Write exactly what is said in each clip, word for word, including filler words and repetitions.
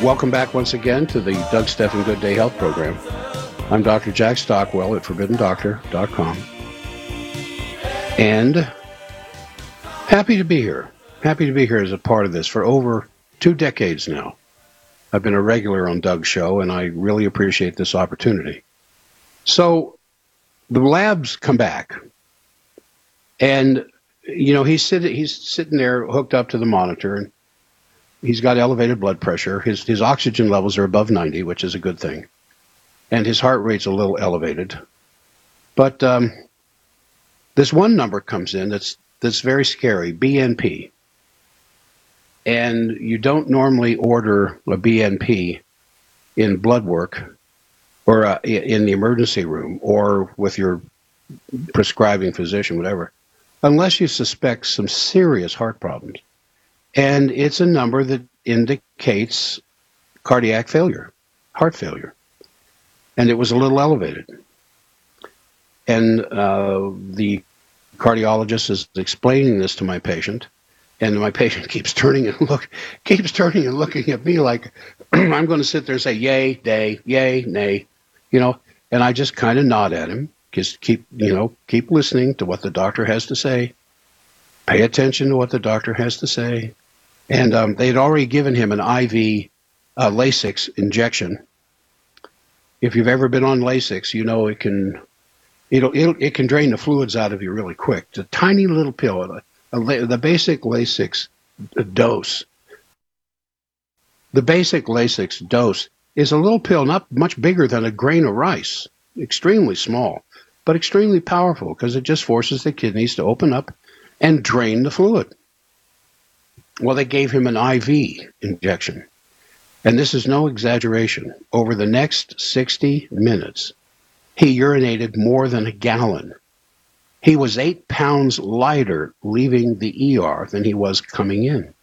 Welcome back once again to the Doug Stephan Good Day Health Program. I'm Doctor Jack Stockwell at forbidden doctor dot com. And happy to be here. Happy to be here as a part of this for over two decades now. I've been a regular on Doug's show, and I really appreciate this opportunity. So the labs come back, and, you know, he's sitting, he's sitting there hooked up to the monitor, and he's got elevated blood pressure. His his oxygen levels are above ninety, which is a good thing. And his heart rate's a little elevated. But um, this one number comes in that's that's very scary, B N P. And you don't normally order a B N P in blood work or uh, in the emergency room or with your prescribing physician, whatever, unless you suspect some serious heart problems. And it's a number that indicates cardiac failure, heart failure. And it was a little elevated. And uh, the cardiologist is explaining this to my patient, and my patient keeps turning and look, keeps turning and looking at me like I'm going to sit there and say, yay, nay, yay, nay, you know. And I just kind of nod at him, just keep, you know, keep listening to what the doctor has to say. Pay attention to what the doctor has to say. And um, they had already given him an I V uh, Lasix injection. If you've ever been on Lasix, you know it can it'll, it'll it can drain the fluids out of you really quick. It's a tiny little pill, a, a, the basic Lasix dose. The basic Lasix dose is a little pill, not much bigger than a grain of rice, extremely small, but extremely powerful because it just forces the kidneys to open up and drain the fluid. Well, they gave him an I V injection. And this is no exaggeration. Over the next sixty minutes, he urinated more than a gallon. He was eight pounds lighter leaving the E R than he was coming in.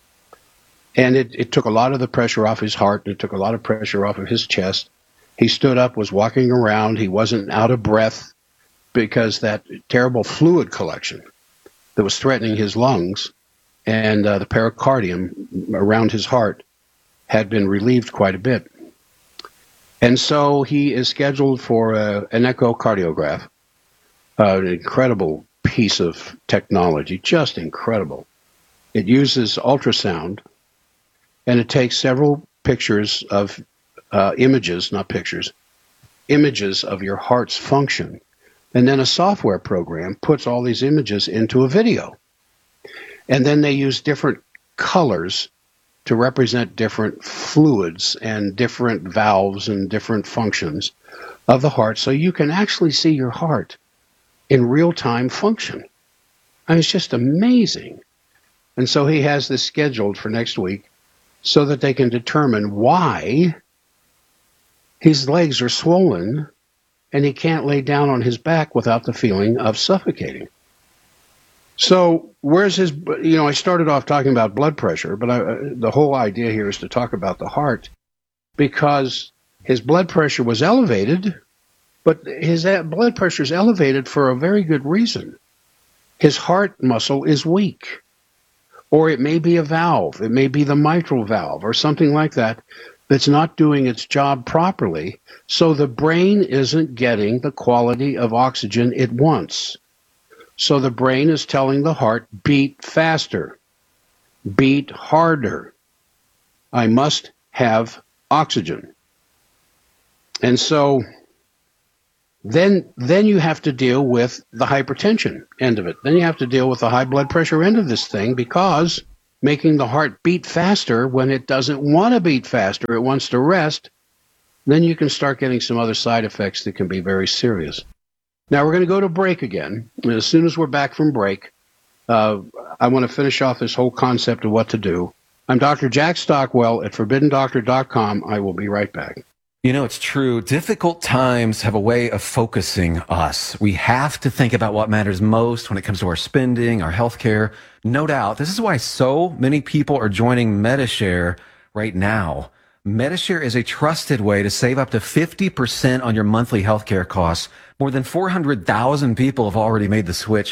And it, it took a lot of the pressure off his heart, and it took a lot of pressure off of his chest. He stood up, was walking around. He wasn't out of breath because that terrible fluid collection that was threatening his lungs and uh, the pericardium around his heart had been relieved quite a bit. And so he is scheduled for a, an echocardiograph, uh, an incredible piece of technology, just incredible. It uses ultrasound, and it takes several pictures of uh, images, not pictures, images of your heart's function. And then a software program puts all these images into a video. And then they use different colors to represent different fluids and different valves and different functions of the heart, so you can actually see your heart in real-time function. I mean, it's just amazing. And so he has this scheduled for next week so that they can determine why his legs are swollen and he can't lay down on his back without the feeling of suffocating. So where's his, you know, I started off talking about blood pressure, but I, uh, the whole idea here is to talk about the heart because his blood pressure was elevated, but his blood pressure is elevated for a very good reason. His heart muscle is weak, or it may be a valve. It may be the mitral valve or something like that that's not doing its job properly, so the brain isn't getting the quality of oxygen it wants. So the brain is telling the heart, beat faster, beat harder. I must have oxygen. And so then, then you have to deal with the hypertension end of it. Then you have to deal with the high blood pressure end of this thing because making the heart beat faster when it doesn't want to beat faster, it wants to rest, then you can start getting some other side effects that can be very serious. Now, we're going to go to break again. And as soon as we're back from break, uh, I want to finish off this whole concept of what to do. I'm Doctor Jack Stockwell at forbidden doctor dot com. I will be right back. You know, it's true. Difficult times have a way of focusing us. We have to think about what matters most when it comes to our spending, our health care. No doubt. This is why so many people are joining Medi-Share right now. Medi-Share is a trusted way to save up to fifty percent on your monthly healthcare costs. More than four hundred thousand people have already made the switch.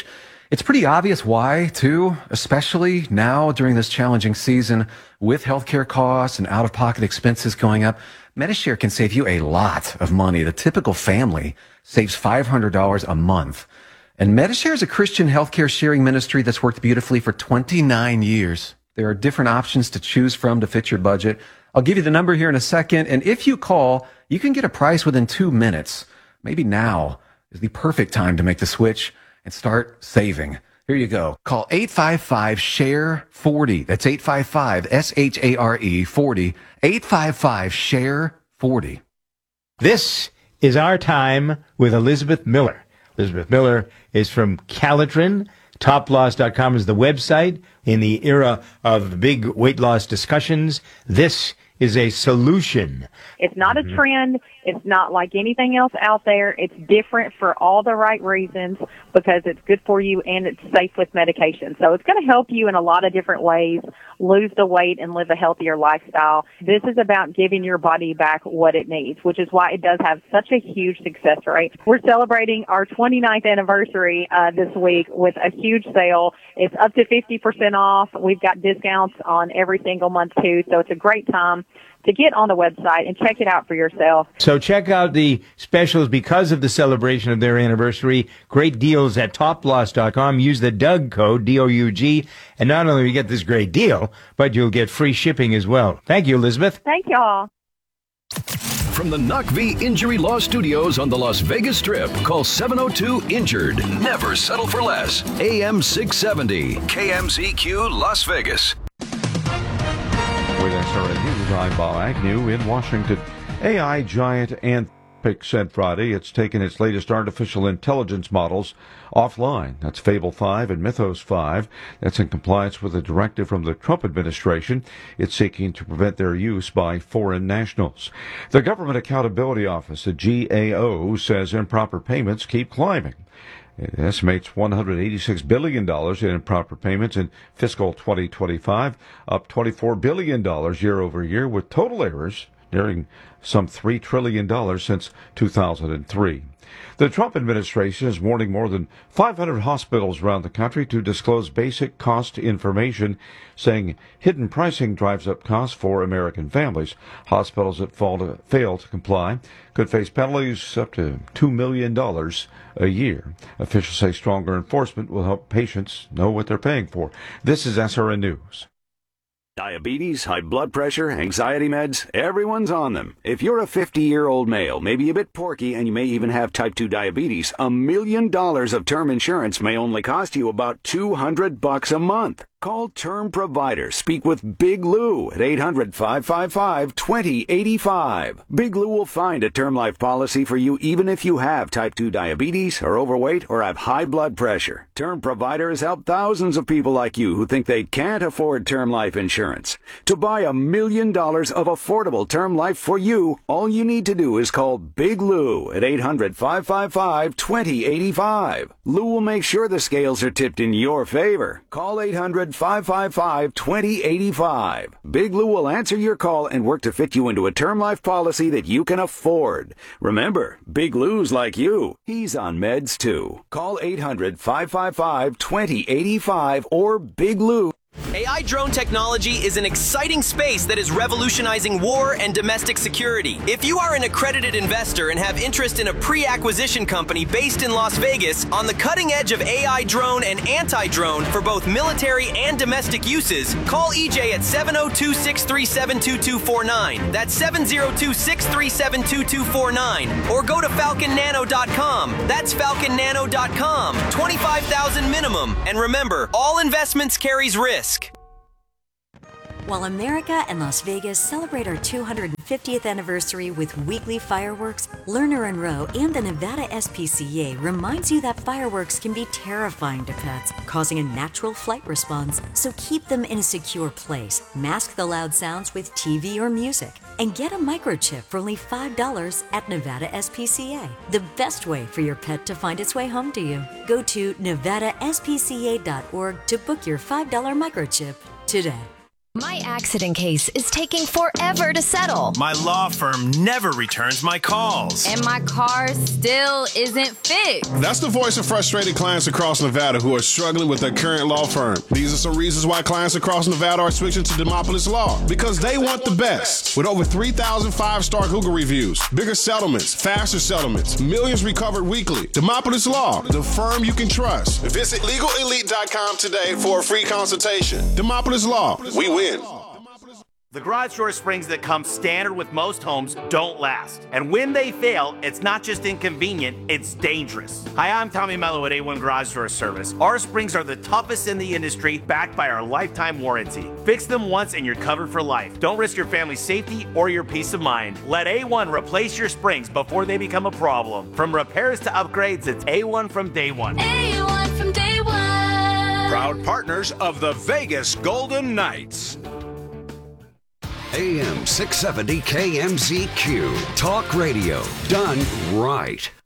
It's pretty obvious why, too, especially now during this challenging season with healthcare costs and out-of-pocket expenses going up. Medi-Share can save you a lot of money. The typical family saves five hundred dollars a month. And Medi-Share is a Christian healthcare sharing ministry that's worked beautifully for twenty-nine years. There are different options to choose from to fit your budget. I'll give you the number here in a second. And if you call, you can get a price within two minutes. Maybe now is the perfect time to make the switch and start saving. Here you go. Call eight five five, S H A R E, forty. That's eight five five, S H A R E, forty. eight five five, S H A R E, forty. This is Our Time with Elizabeth Miller. Elizabeth Miller is from Calitrin. top loss dot com is the website. In the era of big weight loss discussions, this is a solution. It's not a trend. It's not like anything else out there. It's different for all the right reasons because it's good for you and it's safe with medication. So it's going to help you in a lot of different ways lose the weight and live a healthier lifestyle. This is about giving your body back what it needs, which is why it does have such a huge success rate. We're celebrating our twenty-ninth anniversary uh, this week with a huge sale. It's up to fifty percent off. We've got discounts on every single month too, so it's a great time to get on the website and check it out for yourself. So check out the specials because of the celebration of their anniversary. Great deals at top loss dot com. Use the Doug code, D O U G, and not only will you get this great deal, but you'll get free shipping as well. Thank you, Elizabeth. Thank y'all. From the N U C V Injury Law Studios on the Las Vegas Strip, call seven oh two, injured. Never settle for less. A M six seventy, K M Z Q, Las Vegas. With S R N News, I'm Bob Agnew in Washington. A I giant Anthropic said Friday it's taken its latest artificial intelligence models offline. That's Fable five and Mythos five. That's in compliance with a directive from the Trump administration. It's seeking to prevent their use by foreign nationals. The Government Accountability Office, the G A O, says improper payments keep climbing. It estimates one hundred eighty-six billion dollars in improper payments in fiscal twenty twenty-five, up twenty-four billion dollars year over year, with total errors nearing some three trillion dollars since two thousand three. The Trump administration is warning more than five hundred hospitals around the country to disclose basic cost information, saying hidden pricing drives up costs for American families. Hospitals that fall to, fail to comply could face penalties up to two million dollars a year. Officials say stronger enforcement will help patients know what they're paying for. This is S R N News. Diabetes, high blood pressure, anxiety meds, everyone's on them. If you're a fifty-year-old male, maybe a bit porky, and you may even have type two diabetes, a million dollars of term insurance may only cost you about two hundred bucks a month. Call Term Provider. Speak with Big Lou at eight hundred, five five five, two zero eight five. Big Lou will find a term life policy for you even if you have type two diabetes, are overweight, or have high blood pressure. Term Provider has helped thousands of people like you who think they can't afford term life insurance. To buy a million dollars of affordable term life for you, all you need to do is call Big Lou at eight hundred, five five five, two zero eight five. Lou will make sure the scales are tipped in your favor. Call eight hundred, five five five, two zero eight five. Big Lou will answer your call and work to fit you into a term life policy that you can afford. Remember, Big Lou's like you. He's on meds too. Call eight hundred, five five five, two zero eight five or Big Lou. A I drone technology is an exciting space that is revolutionizing war and domestic security. If you are an accredited investor and have interest in a pre-acquisition company based in Las Vegas on the cutting edge of A I drone and anti-drone for both military and domestic uses, call E J at seven oh two, six three seven, two two four nine. That's seven oh two, six three seven, two two four nine. Or go to falcon nano dot com. That's falcon nano dot com. twenty-five thousand minimum. And remember, all investments carries risk. While America and Las Vegas celebrate our two hundred fiftieth anniversary with weekly fireworks, Lerner and Rowe and the Nevada S P C A reminds you that fireworks can be terrifying to pets, causing a natural flight response. So keep them in a secure place, mask the loud sounds with T V or music, and get a microchip for only five dollars at Nevada S P C A. The best way for your pet to find its way home to you. Go to nevada s p c a dot org to book your five dollar microchip today. My accident case is taking forever to settle. My law firm never returns my calls. And my car still isn't fixed. That's the voice of frustrated clients across Nevada who are struggling with their current law firm. These are some reasons why clients across Nevada are switching to Demopolis Law. Because they want the best. With over three thousand five-star Google reviews, bigger settlements, faster settlements, millions recovered weekly. Demopolis Law, the firm you can trust. Visit legal elite dot com today for a free consultation. Demopolis Law, we win. The garage door springs that come standard with most homes don't last. And when they fail, it's not just inconvenient, it's dangerous. Hi, I'm Tommy Mello at A one Garage Door Service. Our springs are the toughest in the industry, backed by our lifetime warranty. Fix them once and you're covered for life. Don't risk your family's safety or your peace of mind. Let A one replace your springs before they become a problem. From repairs to upgrades, it's A one from day one. A one from day one. Proud partners of the Vegas Golden Knights. A M six seventy K M Z Q. Talk radio done right.